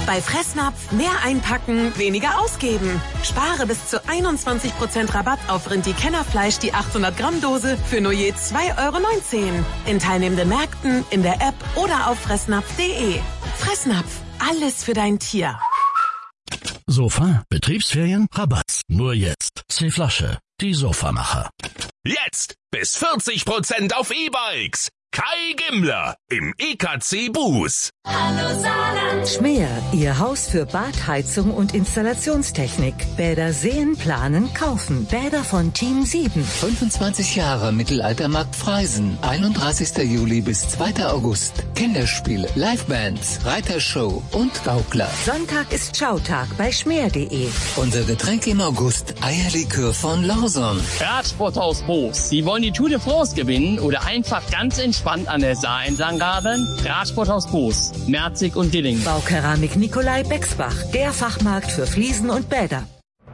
Bei Fressnapf mehr einpacken, weniger ausgeben. Spare bis zu 21% Rabatt auf Rindi-Kennerfleisch die 800 Gramm Dose für nur je 2,19 € in teilnehmenden Märkten, in der App oder auf fressnapf.de. Fressnapf, alles für dein Tier. Sofa, Betriebsferien, Rabatt. Nur jetzt. C-Flasche, die Sofamacher. Jetzt bis 40% auf E-Bikes. Kai Gimmler im EKC Buß. Hallo Saarland. Schmäher, Ihr Haus für Badheizung und Installationstechnik. Bäder sehen, planen, kaufen. Bäder von Team 7. 25 Jahre Mittelaltermarkt Freisen. 31. Juli bis 2. August. Kinderspiele, Livebands, Reitershow und Gaukler. Sonntag ist Schautag bei schmäher.de. Unser Getränk im August, Eierlikör von Lawson. Radsporthaus Boos. Sie wollen die Tour de France gewinnen oder einfach ganz entspannt an der Saar entlang radeln? Radsporthaus Boos. Merzig und Dilling. Baukeramik Nikolai Bexbach. Der Fachmarkt für Fliesen und Bäder.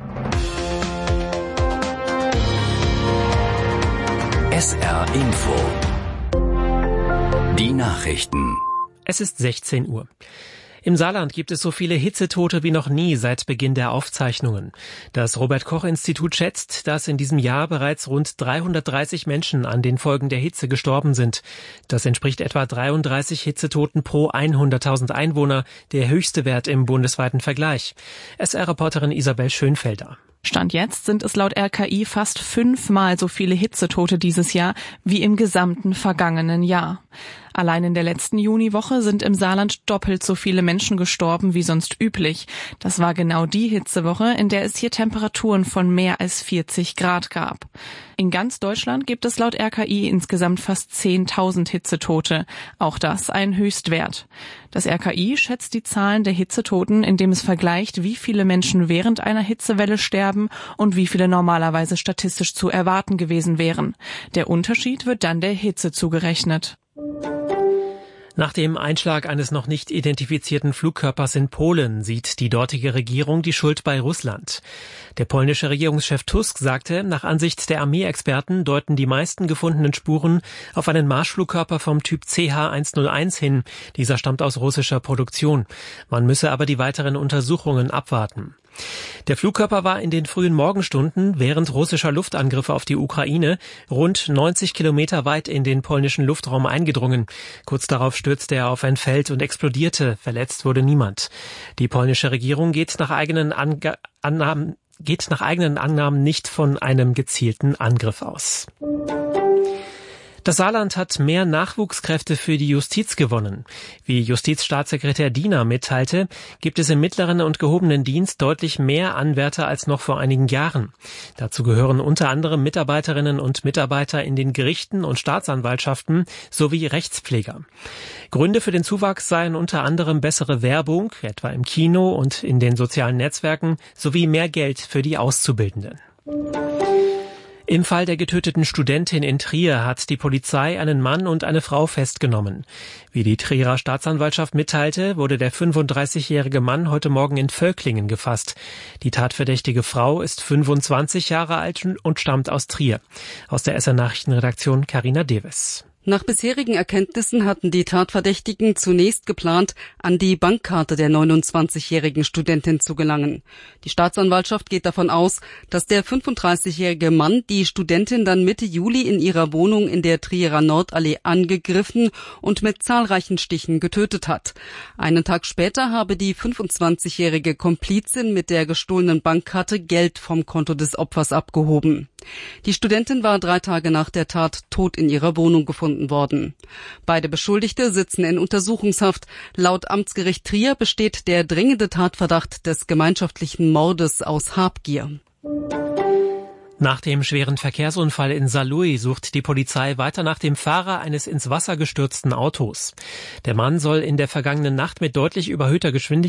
SR Info. Die Nachrichten. Es ist 16 Uhr. Im Saarland gibt es so viele Hitzetote wie noch nie seit Beginn der Aufzeichnungen. Das Robert-Koch-Institut schätzt, dass in diesem Jahr bereits rund 330 Menschen an den Folgen der Hitze gestorben sind. Das entspricht etwa 33 Hitzetoten pro 100.000 Einwohner, der höchste Wert im bundesweiten Vergleich. SR-Reporterin Isabel Schönfelder. Stand jetzt sind es laut RKI fast 5-mal so viele Hitzetote dieses Jahr wie im gesamten vergangenen Jahr. Allein in der letzten Juniwoche sind im Saarland doppelt so viele Menschen gestorben wie sonst üblich. Das war genau die Hitzewoche, in der es hier Temperaturen von mehr als 40 Grad gab. In ganz Deutschland gibt es laut RKI insgesamt fast 10.000 Hitzetote. Auch das ein Höchstwert. Das RKI schätzt die Zahlen der Hitzetoten, indem es vergleicht, wie viele Menschen während einer Hitzewelle sterben und wie viele normalerweise statistisch zu erwarten gewesen wären. Der Unterschied wird dann der Hitze zugerechnet. Nach dem Einschlag eines noch nicht identifizierten Flugkörpers in Polen sieht die dortige Regierung die Schuld bei Russland. Der polnische Regierungschef Tusk sagte, nach Ansicht der Armeeexperten deuten die meisten gefundenen Spuren auf einen Marschflugkörper vom Typ CH-101 hin. Dieser stammt aus russischer Produktion. Man müsse aber die weiteren Untersuchungen abwarten. Der Flugkörper war in den frühen Morgenstunden während russischer Luftangriffe auf die Ukraine rund 90 Kilometer weit in den polnischen Luftraum eingedrungen. Kurz darauf stürzte er auf ein Feld und explodierte. Verletzt wurde niemand. Die polnische Regierung geht nach eigenen Annahmen nicht von einem gezielten Angriff aus. Das Saarland hat mehr Nachwuchskräfte für die Justiz gewonnen. Wie Justizstaatssekretär Diener mitteilte, gibt es im mittleren und gehobenen Dienst deutlich mehr Anwärter als noch vor einigen Jahren. Dazu gehören unter anderem Mitarbeiterinnen und Mitarbeiter in den Gerichten und Staatsanwaltschaften sowie Rechtspfleger. Gründe für den Zuwachs seien unter anderem bessere Werbung, etwa im Kino und in den sozialen Netzwerken, sowie mehr Geld für die Auszubildenden. Im Fall der getöteten Studentin in Trier hat die Polizei einen Mann und eine Frau festgenommen. Wie die Trierer Staatsanwaltschaft mitteilte, wurde der 35-jährige Mann heute Morgen in Völklingen gefasst. Die tatverdächtige Frau ist 25 Jahre alt und stammt aus Trier. Aus der SR Nachrichtenredaktion Carina Deves. Nach bisherigen Erkenntnissen hatten die Tatverdächtigen zunächst geplant, an die Bankkarte der 29-jährigen Studentin zu gelangen. Die Staatsanwaltschaft geht davon aus, dass der 35-jährige Mann die Studentin dann Mitte Juli in ihrer Wohnung in der Trierer Nordallee angegriffen und mit zahlreichen Stichen getötet hat. Einen Tag später habe die 25-jährige Komplizin mit der gestohlenen Bankkarte Geld vom Konto des Opfers abgehoben. Die Studentin war 3 Tage nach der Tat tot in ihrer Wohnung gefunden worden. Beide Beschuldigte sitzen in Untersuchungshaft. Laut Amtsgericht Trier besteht der dringende Tatverdacht des gemeinschaftlichen Mordes aus Habgier. Nach dem schweren Verkehrsunfall in Saarlouis sucht die Polizei weiter nach dem Fahrer eines ins Wasser gestürzten Autos. Der Mann soll in der vergangenen Nacht mit deutlich überhöhter Geschwindigkeit